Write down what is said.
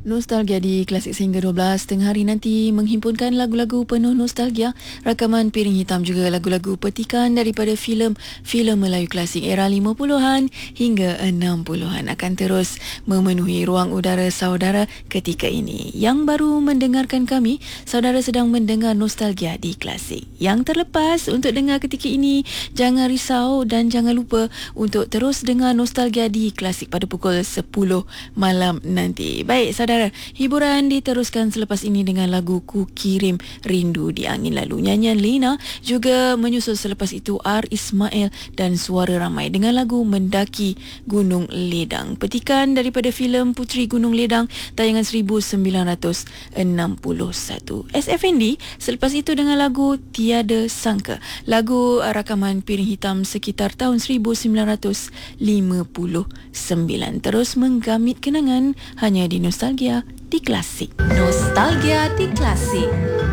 Nostalgia di Klasik sehingga 12 tengah hari nanti menghimpunkan lagu-lagu penuh nostalgia, rakaman piring hitam juga lagu-lagu petikan daripada filem Melayu klasik era 50-an hingga 60-an akan terus memenuhi ruang udara saudara ketika ini. Yang baru mendengarkan kami, saudara sedang mendengar Nostalgia di Klasik. Yang terlepas untuk dengar ketika ini, jangan risau dan jangan lupa untuk terus dengar Nostalgia di Klasik pada pukul 10 malam nanti. Baik, saudara, hiburan diteruskan selepas ini dengan lagu Ku Kirim Rindu di Angin Lalu. Nyanyian Lina juga menyusul selepas itu R. Ismail dan Suara Ramai dengan lagu Mendaki Gunung Ledang. Petikan daripada filem Puteri Gunung Ledang tayangan 1961. SFND selepas itu dengan lagu Tiada Sangka. Lagu rakaman piring hitam sekitar tahun 1959. Terus menggamit kenangan hanya di Nostalgia di Klasik. Nostalgia di Klasik.